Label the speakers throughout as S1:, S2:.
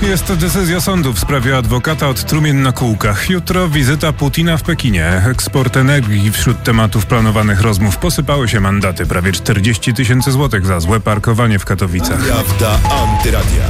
S1: Jest decyzja sądu w sprawie adwokata od trumien na kółkach. Jutro wizyta Putina w Pekinie. Eksport energii. Wśród tematów planowanych rozmów posypały się mandaty. Prawie 40 000 złotych za złe parkowanie w Katowicach.
S2: Prawda Antyradia.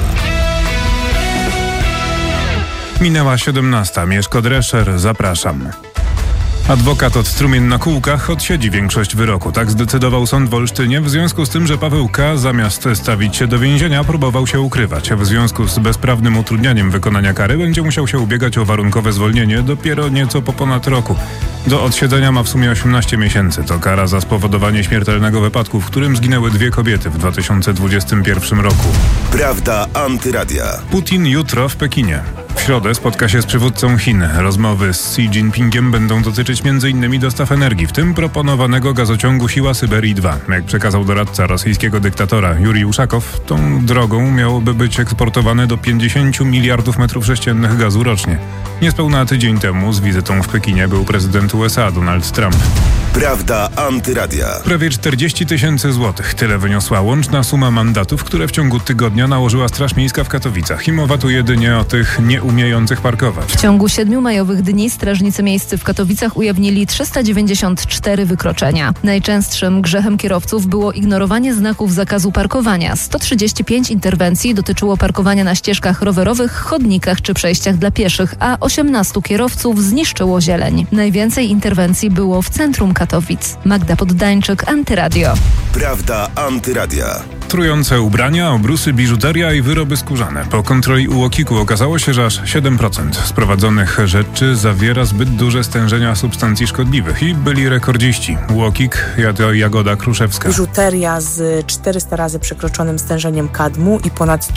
S1: Minęła 17. Mieszko Drescher, zapraszam. Adwokat od trumien na kółkach odsiedzi większość wyroku. Tak zdecydował sąd w Olsztynie w związku z tym, że Paweł K. zamiast stawić się do więzienia próbował się ukrywać. W związku z bezprawnym utrudnianiem wykonania kary będzie musiał się ubiegać o warunkowe zwolnienie dopiero nieco po ponad roku. Do odsiedzenia ma w sumie 18 miesięcy. To kara za spowodowanie śmiertelnego wypadku, w którym zginęły 2 kobiety w 2021 roku.
S2: Prawda Antyradia.
S1: Putin jutro w Pekinie. W środę spotka się z przywódcą Chin. Rozmowy z Xi Jinpingiem będą dotyczyć m.in. dostaw energii, w tym proponowanego gazociągu Siła Syberii 2. Jak przekazał doradca rosyjskiego dyktatora Jurij Uszakow, tą drogą miałoby być eksportowane do 50 miliardów metrów sześciennych gazu rocznie. Niespełna tydzień temu z wizytą w Pekinie był prezydent USA Donald Trump.
S2: Prawda Antyradia.
S1: Prawie 40 000 złotych. Tyle wyniosła łączna suma mandatów, które w ciągu tygodnia nałożyła Straż Miejska w Katowicach. I mowa tu jedynie o tych nieumiejących parkować.
S3: W ciągu 7 majowych dni strażnicy miejscy w Katowicach ujawnili 394 wykroczenia. Najczęstszym grzechem kierowców było ignorowanie znaków zakazu parkowania. 135 interwencji dotyczyło parkowania na ścieżkach rowerowych, chodnikach czy przejściach dla pieszych, a 18 kierowców zniszczyło zieleń. Najwięcej interwencji było w centrum Katowic. Magda Poddańczyk, Antyradio.
S2: Prawda Antyradia.
S1: Trujące ubrania, obrusy, biżuteria i wyroby skórzane. Po kontroli UOKiK-u okazało się, że aż 7% sprowadzonych rzeczy zawiera zbyt duże stężenia substancji szkodliwych i byli rekordziści. UOKiK, Jagoda Kruszewska.
S4: Biżuteria z 400 razy przekroczonym stężeniem kadmu i ponad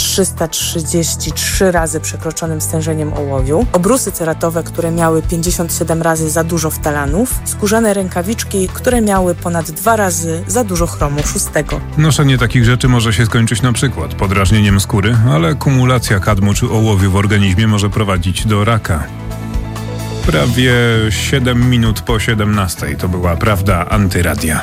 S4: 333 razy przekroczonym stężeniem ołowiu. Obrusy ceratowe, które miały 57 razy za dużo ftalanów. Skórzane rękawiczki, które miały ponad 2 razy za dużo chromu 6.
S1: Noszenie takich rzeczy może się skończyć na przykład podrażnieniem skóry, ale kumulacja kadmu czy ołowiu w organizmie może prowadzić do raka. Prawie 7 minut po 17. To była Prawda Antyradia.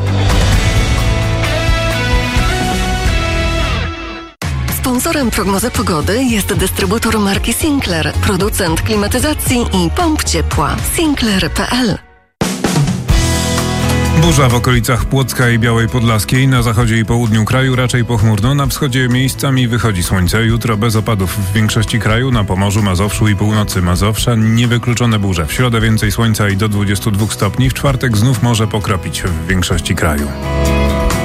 S5: Sponsorem prognozy pogody jest dystrybutor marki Sinclair, producent klimatyzacji i pomp ciepła. Sinclair.pl.
S1: Burza w okolicach Płocka i Białej Podlaskiej, na zachodzie i południu kraju raczej pochmurno, na wschodzie miejscami wychodzi słońce. Jutro bez opadów w większości kraju, na Pomorzu, Mazowszu i północy Mazowsza niewykluczone burze. W środę więcej słońca i do 22 stopni, w czwartek znów może pokropić w większości kraju.